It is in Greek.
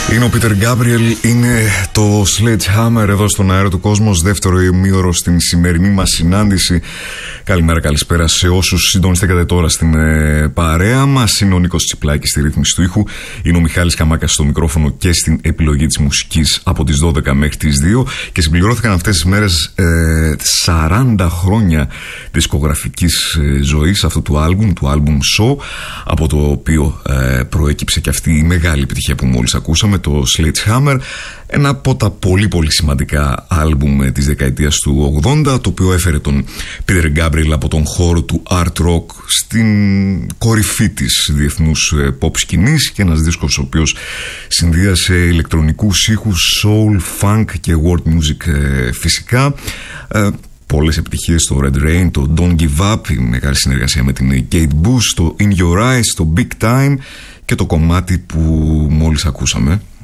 Είναι ο Peter Gabriel, είναι το Sledgehammer εδώ στον αέρα του Κόσμος, δεύτερο ημίωρο στην σημερινή μας συνάντηση. Καλημέρα, καλησπέρα σε όσους συντονιστήκατε τώρα στην παρέα μας. Είναι ο Νίκος Τσιπλάκης στη ρύθμιση του ήχου, είναι ο Μιχάλης Καμάκας στο μικρόφωνο και στην επιλογή της μουσικής από τις 12 μέχρι τις 2. Και συμπληρώθηκαν αυτές τις μέρες 40 χρόνια δισκογραφικής ζωής αυτού του άλμπουμ Show, από το οποίο προέκυψε και αυτή η μεγάλη επιτυχία που μόλις ακούσαμε, το Sledgehammer, ένα από τα πολύ πολύ σημαντικά άλμπουμ της δεκαετίας του 80, το οποίο έφερε τον Peter Gabriel από τον χώρο του art rock στην κορυφή της διεθνούς pop σκηνής, και ένας δίσκος ο οποίος συνδύασε ηλεκτρονικούς ήχους, soul, funk και world music φυσικά. Πολλές επιτυχίες στο Red Rain, το Don't Give Up, η μεγάλη συνεργασία με την Kate Bush, το In Your Eyes, το Big Time και το κομμάτι που μόλις ακούσαμε,